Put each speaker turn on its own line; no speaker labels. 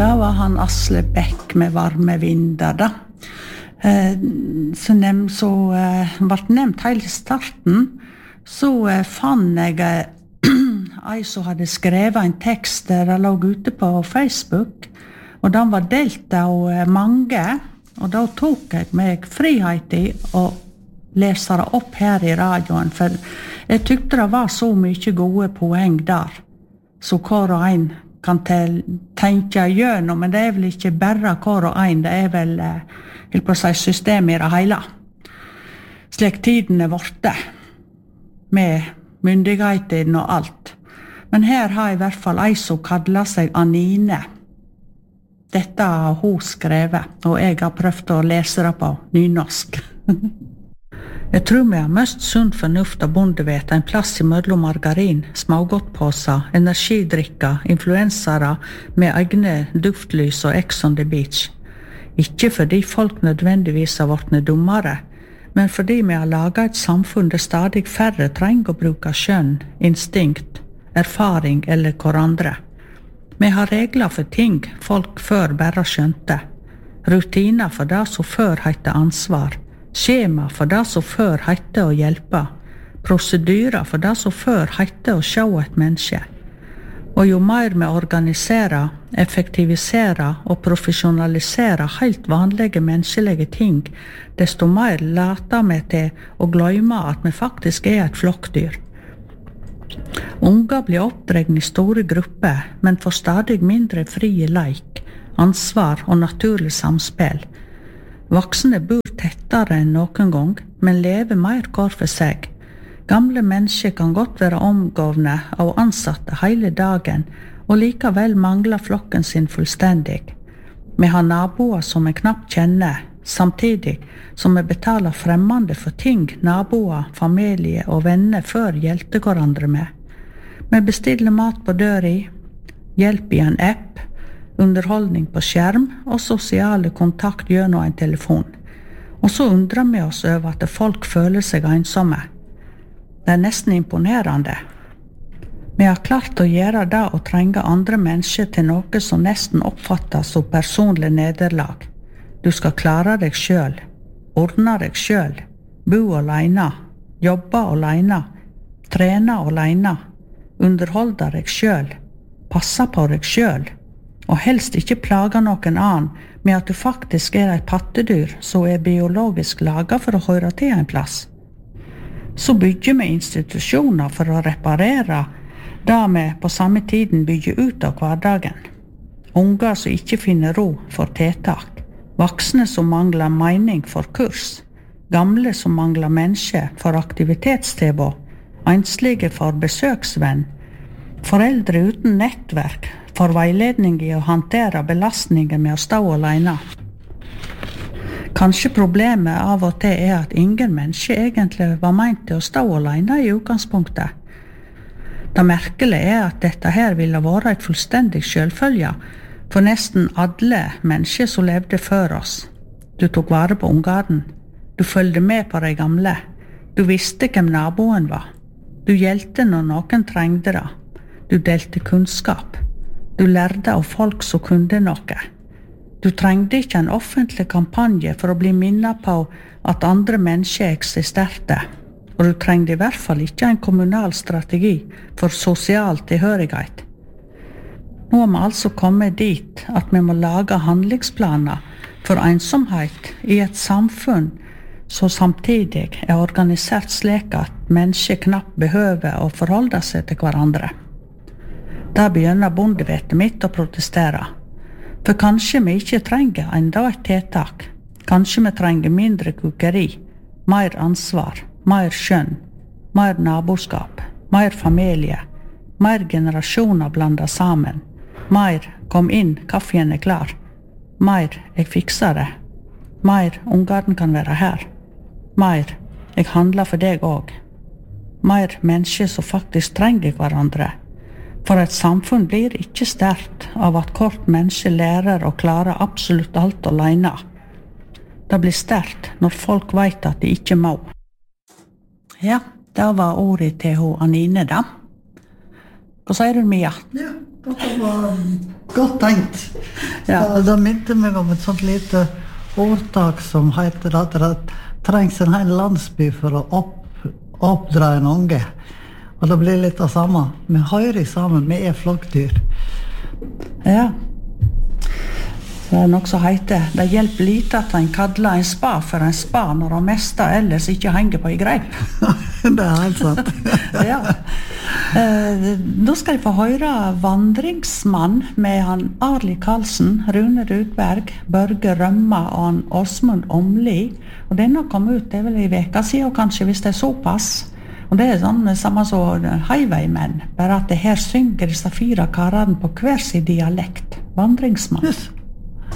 Da var han Asle Bæk med Varme vinder da. Så ble nevnt helt I starten, så fann jeg ei som hadde skrevet en tekst der det lå ute på Facebook, og den var delt av mange, og da tok jeg meg frihet I å lese det opp her I radioen, for jeg tykte det var så mye gode poeng der, så hver og en kan tenke gjennom, men det vel ikke bare hver og en, det vel helt på seg system I det hele. Slik tiden vorte, med myndigheten og alt. Men her har I hvert fall ei som kallar seg Anine. Dette har hun skrevet, og jeg har prøvd å lese det på nynorsk. Jeg tror vi har mest sunn fornuft og bondevet en plass I mellom margarin, smågodtpåser, energidrikker, influensere med egne duftlys og Ex on the Beach. Ikke fordi folk nødvendigvis har vært dummere, men fordi vi har laget et samfunn der stadig færre trenger å bruke skjønn, instinkt, erfaring eller hverandre. Vi har regler for ting folk før bare skjønte. Rutiner for det som før heter ansvar. Skjema for det som før heter å hjelpe. Prosedyrer for det som før heter å se et menneske. Og jo mer vi organiserer, effektiviserer og profesjonaliserer helt vanlige menneskelige ting, desto mer later vi til å glemme at vi faktisk et flokkdyr. Unger blir oppdragne I store grupper, men får stadig mindre frie leik, ansvar og naturlig samspill. Voksne bor tettere enn noen gang, men lever mer hver for seg. Gamle mennesker kan godt være omgåvne av ansatte hele dagen, og likevel mangler flokken sin fullstendig. Vi har naboer som vi knapt kjenner, samtidig som vi betaler fremmede for ting naboer, familie og venner før hjelper hverandre med. Vi bestiller mat på døra, hjelp I en app, underholdning på skjerm og sosiale kontakt gjennom en telefon. Og så undrer vi oss over at folk føler seg ensomme. Det nesten imponerende. Vi har klart å gjøre det og trenge andre mennesker til noe som nesten oppfattes som personlig nederlag. Du skal klare deg selv, ordne deg selv, bo alene, jobbe alene, trene alene, underholde deg selv, passe på deg selv, og helst ikke plage noen annen med at du faktisk et pattedyr som biologisk laget for å høre til en plass. Så bygger vi institusjoner for å reparere det vi på samme tiden bygger ut av hverdagen. Unger som ikke finner ro for tiltak, voksne som mangler mening for kurs, gamle som mangler mennesker for aktivitetstilbud, enslige for besøksvenn, foreldre uten nettverk for veiledning I å håndtere belastninger med å stå alene. Kanskje problemet av og til at ingen menneske egentlig var meint til å stå alene I utgangspunktet. Det merkelige at dette her ville være et fullstendig selvfølge for nesten alle mennesker som levde før oss. Du tok vare på ungene, du følgde med på de gamle, du visste hvem naboen var, du hjelpte når noen trengte det, du delte kunnskap, du lærte av folk som kunne noe. Du trengte ikke en offentlig kampanje for å bli minnet på at andre mennesker eksisterte, og du trengte I hvert fall ikke en kommunal strategi for sosial tilhørighet. Nå har vi altså kommet dit at vi må lage handlingsplaner for ensomhet I et samfunn som samtidig organisert slik at mennesker knapt behøver å forholde seg til hverandre. Da begynner bondevetet mitt å protestere. For kanskje vi ikke trenger enda et tiltak. Kanskje vi trenger mindre kukeri, mer ansvar, mer skjønn, mer naboskap, mer familie, mer generasjoner blandet sammen, mer kom inn, kaffen klar, mer jeg fikser det, mer ungene kan være her, mer jeg handler for deg også, mer mennesker som faktisk trenger hverandre. For et samfunn blir ikke sterkt av at hvert menneske lærer å klare absolutt alt alene. Det blir sterkt når folk vet at de ikke må. Ja, det var ordet til Anine da. Hva sier du, Mia?
Ja, Det var godt tenkt.
Ja.
Det minte meg om et sånt lite ordtak som heter at det trengs en hel landsby for å oppdra en unge. Og det blir litt av samme. Vi hører sammen, vi flokkdyr.
Ja. Det nok så heter, det hjelper lite at en kadler en spa for en spa når han meste ellers ikke henger på i greip.
Det helt sant.
Ja. Nå skal jeg få høre Vandringsmann med han Arli Karlsen, Rune Rudberg, Børge Rømma og han Åsmund Åmli. Og denne kom ut, det vel i veka siden, kanskje hvis det såpass. Og det sånn samme som Highwaymen, bare at det her synger disse 4 karene på hver sin dialekt. Vandringsmann.
Yes.